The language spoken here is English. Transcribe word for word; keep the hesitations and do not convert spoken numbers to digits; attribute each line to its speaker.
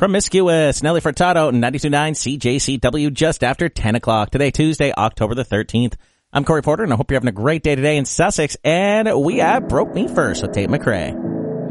Speaker 1: Promiscuous, Nelly Furtado, ninety-two point nine C J C W, just after ten o'clock. Today, Tuesday, October the thirteenth. I'm Corey Porter, and I hope you're having a great day today in Sussex. And we have Broke Me First with Tate McRae.